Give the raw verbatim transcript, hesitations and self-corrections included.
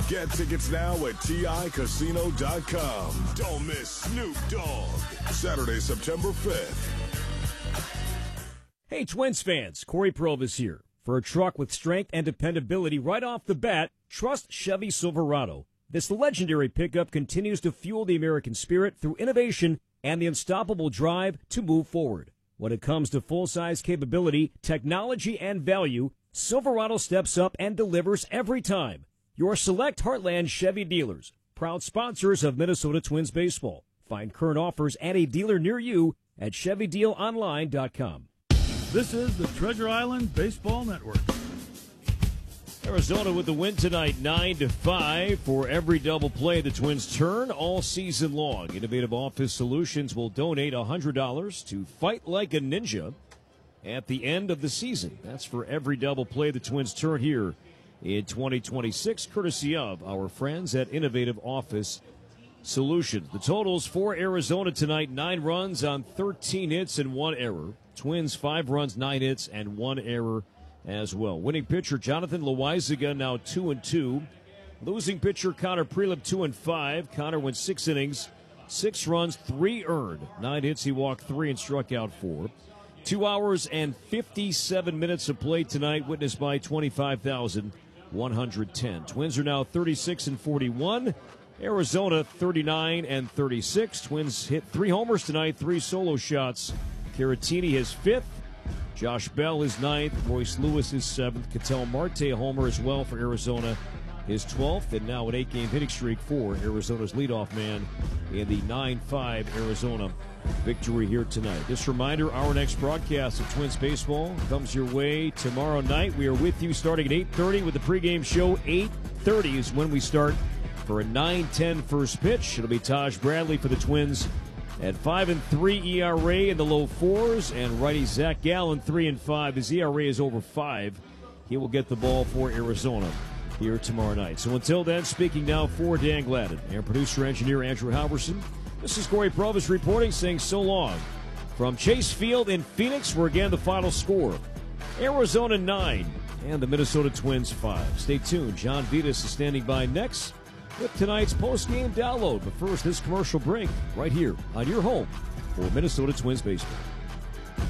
Get tickets now at T I casino dot com. Don't miss Snoop Dogg. Saturday, September fifth. Hey, Twins fans, Corey Provis here. For a truck with strength and dependability right off the bat, trust Chevy Silverado. This legendary pickup continues to fuel the American spirit through innovation and the unstoppable drive to move forward. When it comes to full-size capability, technology, and value, Silverado steps up and delivers every time. Your select Heartland Chevy dealers, proud sponsors of Minnesota Twins baseball. Find current offers and a dealer near you at Chevy Deal Online dot com. This is the Treasure Island Baseball Network. Arizona with the win tonight, nine to five. For every double play the Twins turn all season long, Innovative Office Solutions will donate one hundred dollars to Fight Like a Ninja at the end of the season. That's for every double play the Twins turn here in twenty twenty-six, courtesy of our friends at Innovative Office Solutions. The totals for Arizona tonight, nine runs on thirteen hits and one error. Twins, five runs, nine hits, and one error as well. Winning pitcher Jonathan Loaisiga now two and two. Losing pitcher Connor Prelip two and five. Connor went six innings, six runs, three earned, nine hits. He walked three and struck out four. Two hours and fifty-seven minutes of play tonight, witnessed by twenty-five thousand one hundred ten. Twins are now thirty-six and forty-one. Arizona thirty-nine and thirty-six. Twins hit three homers tonight, three solo shots. Caratini his fifth. Josh Bell his ninth. Royce Lewis his seventh. Ketel Marte a homer as well for Arizona, his twelfth. And now an eight-game hitting streak for Arizona's leadoff man in the nine five Arizona victory here tonight. This reminder, our next broadcast of Twins baseball comes your way tomorrow night. We are with you starting at eight thirty with the pregame show. eight thirty is when we start for a nine ten first pitch. It'll be Taj Bradley for the Twins at five and three E R A in the low fours, and righty Zach Gallen three and five. His E R A is over five. He will get the ball for Arizona here tomorrow night. So until then, speaking now for Dan Gladden and producer engineer Andrew Halverson, this is Corey Provis reporting, saying so long from Chase Field in Phoenix, where again the final score, Arizona nine and the Minnesota Twins five. Stay tuned. John Vitas is standing by next with tonight's post-game download. But first, this commercial break right here on your home for Minnesota Twins baseball.